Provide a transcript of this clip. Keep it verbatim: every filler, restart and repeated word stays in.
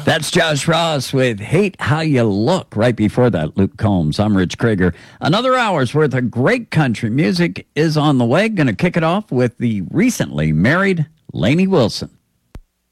That's Josh Ross with Hate How You Look. Right before that, Luke Combs. I'm Rich Krieger. Another hour's worth of great country music is on the way. Going to kick it off with the recently married Lainey Wilson.